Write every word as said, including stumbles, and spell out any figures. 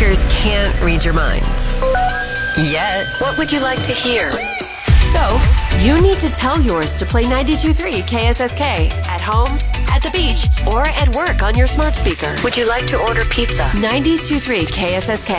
others can't read your mind. Yet. What would you like to hear? So, you need to tell yours to play ninety-two point three K S S K at home, at the beach, or at work on your smart speaker. Would you like to order pizza? ninety-two point three K S S K.